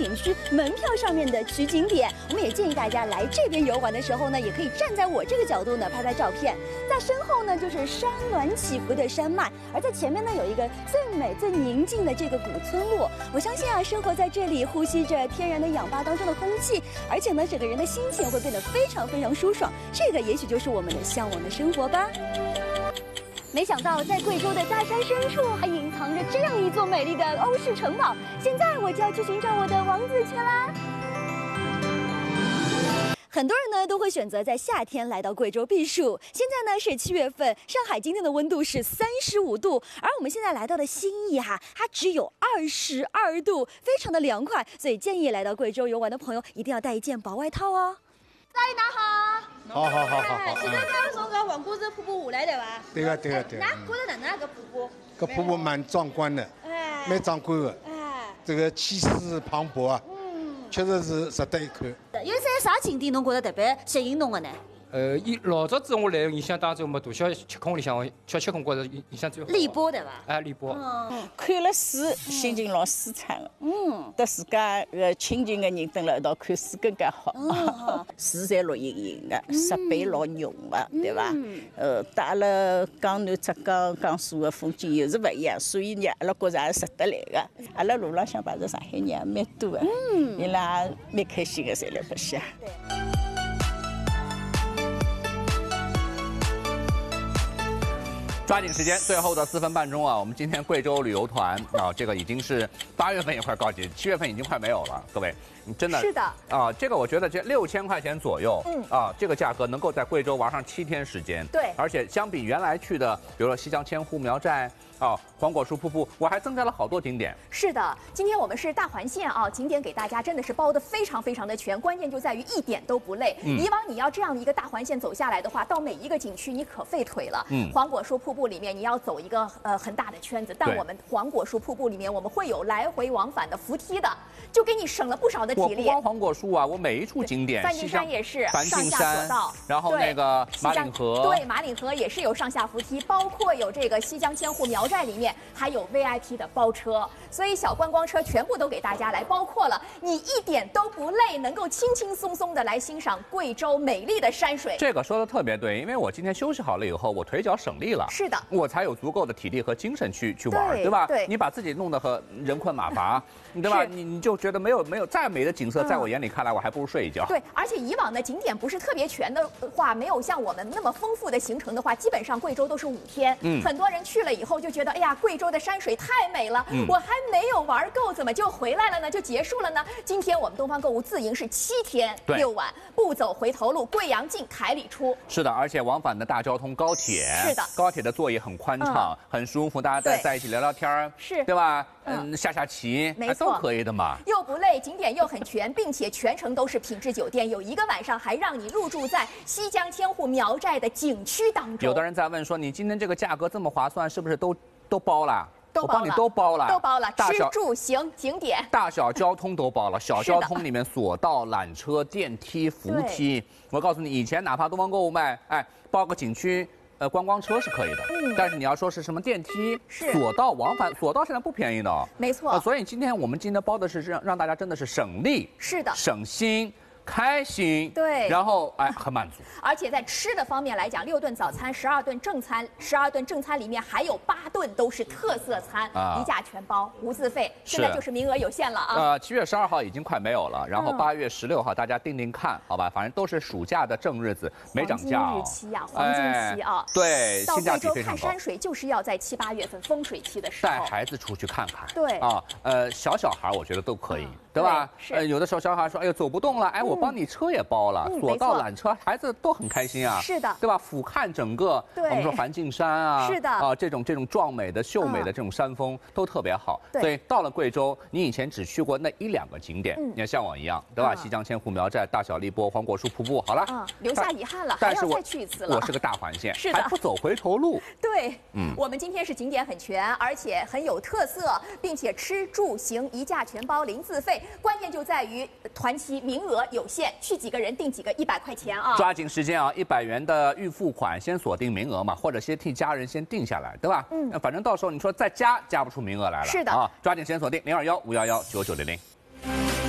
景区门票上面的取景点。我们也建议大家来这边游玩的时候呢，也可以站在我这个角度呢拍拍照片。在身后呢就是山峦起伏的山脉，而在前面呢有一个最美最宁静的这个古村落。我相信啊，生活在这里，呼吸着天然的氧吧当中的空气，而且呢整个人的心情会变得非常非常舒爽。这个也许就是我们的向往的生活吧。没想到，在贵州的大山深处，还隐藏着这样一座美丽的欧式城堡。现在我就要去寻找我的王子去啦。很多人呢都会选择在夏天来到贵州避暑。现在呢是7月份，上海今天的温度是35度，而我们现在来到的新义它只有22度，非常的凉快。所以建议来到贵州游玩的朋友一定要带一件薄外套哦。大姨拿好。好。现在刚从个黄果子瀑布下来对吧？ 对个。 那觉得哪能个瀑布？ 搿瀑布蛮壮观的，蛮壮观的，这个气势磅礴啊，确实是值得一看。 有啥景点侬觉得特别吸引侬的呢？ 老早子我来印象当中嘛，大小7孔里向，小7孔觉着印象最好。 荔波对吧？ 荔波。 看了水，心情老舒畅的。和自家亲近的人蹲辣一道看水更加好。水侪绿莹莹的，设备老用的，对吧？带了江南、浙江、江苏的风景又是不一样，所以呢，阿拉觉着也是值得来的。阿拉路浪向碰着上海人也蛮多的，伊拉蛮开心的，侪来白相。 抓紧时间，最后的4分半钟啊！我们今天贵州旅游团啊，这个已经是8月份也快告急，7月份已经快没有了。各位，真的是的啊，这个我觉得这6000块钱左右，这个价格能够在贵州玩上7天时间。 对， 而且相比原来去的，比如说西江千户苗寨。黄果树瀑布，我还增加了好多景点。 是的，今天我们是大环线啊，景点给大家真的是包得非常非常的全，关键就在于一点都不累。以往你要这样的一个大环线走下来的话，到每一个景区你可费腿了。黄果树瀑布里面你要走一个很大的圈子，但我们黄果树瀑布里面我们会有来回往返的扶梯的，就给你省了不少的体力。 我不光黄果树啊，我每一处景点， 梵净山也是梵净山，然后那个马岭河， 对，马岭河也是有上下扶梯，包括有这个西江千户苗寨里面还有 VIP 的包车，所以小观光车全部都给大家来包括了，你一点都不累，能够轻轻松松的来欣赏贵州美丽的山水。 这个说的特别对，因为我今天休息好了以后，我腿脚省力了， 是的， 我才有足够的体力和精神去玩，对吧？ 对， 你把自己弄得和人困马乏，对吧？你就觉得没有再美的景色，在我眼里看来，我还不如睡一觉。 对，而且以往的景点不是特别全的话，没有像我们那么丰富的行程的话，基本上贵州都是5天。很多人去了以后就觉得，哎呀，贵州的山水太美了，我还没有玩够，怎么就回来了呢？就结束了呢？今天我们东方购物自营是7天6晚，不走回头路，贵阳进，凯里出。 是的，而且往返的大交通高铁， 是的， 高铁的座椅很宽敞，很舒服，大家在一起聊聊天， 是， 对吧？下棋， 没错， 都可以的嘛。 又不累，景点又很全，并且全程都是品质酒店，有1个晚上还让你入住在西江千户苗寨的景区当中。 有的人在问说，你今天这个价格这么划算，是不是都包了？ 我帮你都包了， 吃住行景点， 大小交通都包了。小交通里面索道、缆车、电梯、扶梯。我告诉你，以前哪怕东方购物卖，包个景区。观光车是可以的，但是你要说是什么电梯、索道往返，索道现在不便宜的哦。 没错， 所以我们今天包的是让大家真的是省力， 是的， 省心。开心， 对， 然后很满足。 而且在吃的方面来讲，6顿早餐、12顿正餐，12顿正餐里面还有8顿都是特色餐，一价全包，无自费。现在就是名额有限了啊。 7月12号已经快没有了，然后8月16号大家定看，好吧？反正都是暑假的正日子，没涨价。 黄金日期啊，黄金期啊。 对， 到贵州看山水就是要在7、8月份风水期的时候。 带孩子出去看看。 对啊，小孩我觉得都可以，对吧？有的时候小孩说，哎呦走不动了，我帮你车也包了，索道缆车，孩子都很开心啊。 是的， 对吧？俯瞰整个，我们说梵净山啊， 是的这种壮美的、秀美的这种山峰都特别好。 对， 所以到了贵州，你以前只去过那1、2个景点，你看像我一样，对吧？西江千户苗寨、大小荔波、黄果树瀑布，好了， 留下遗憾了，还要再去一次了。 我是个大环线， 是的， 还不走回头路。 对，我们今天是景点很全，而且很有特色，并且吃住行1价全包，零自费。关键就在于团期名额有限，去几个人订几个100块钱啊！ 抓紧时间啊，100元的预付款先锁定名额嘛，或者先替家人先定下来，对吧？反正到时候你说再加不出名额来了。 是的啊，抓紧时间锁定021-511-9900。